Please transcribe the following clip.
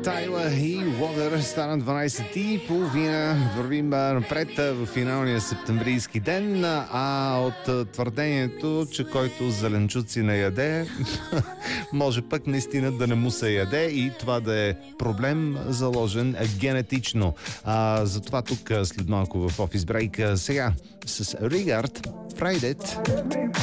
Тайла и Water стана 12:30. Вървим напред в финалния септемврийски ден, а от твърдението, че който зеленчуци не яде, може пък наистина да не му се яде и това да е проблем заложен генетично. Затова тук след малко в Office Break сега с Rigard Friday.